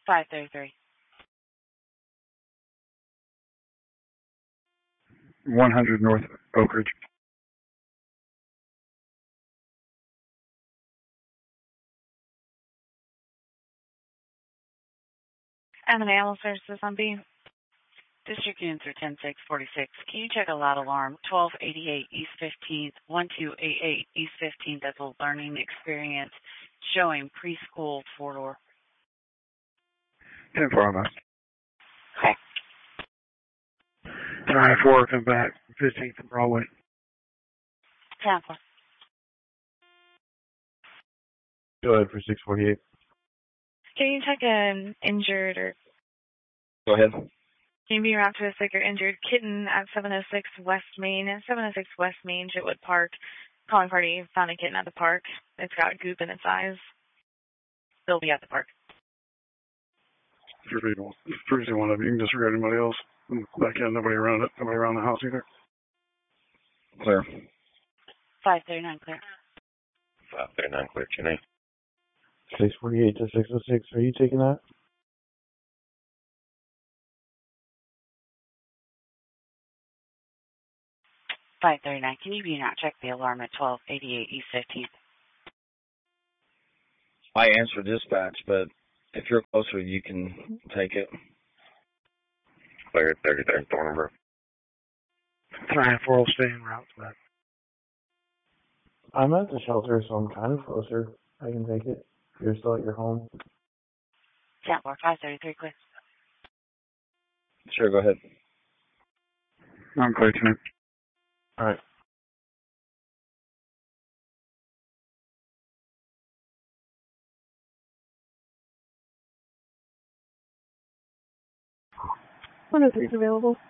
533. 100 North Oak Ridge. Animal Services on B. District units are 10646. Can you check a loud alarm? 1288 East 15th, 1288 East 15th. That's a learning experience showing preschool four-door. 10-4 on that. Okay. 94, come back. 15th and Broadway. 10-4. Go ahead for 648. Can you check an injured or Go ahead. can you be around to a sick or injured kitten at 706 West Main? 706 West Main, Jitwood Park. Calling party found a kitten at the park. It's got goop in its eyes. They'll be at the park. 321 of you can disregard anybody else. Back in, nobody around it. Nobody around the house either. Clear. 539 clear. 539 clear, Chennai. 648 to 606. Are you taking that? .539. Can you not check the alarm at 1288 East 15th? I answer dispatch, but if you're closer, you can take it. Clear 33rd Thornbrook. 394 will stay en route to that. I'm at the shelter, so I'm kind of closer. I can take it. You're still at your home. Yeah, 533 clear. Sure, go ahead. I'm clear tonight. All right. One of three's available.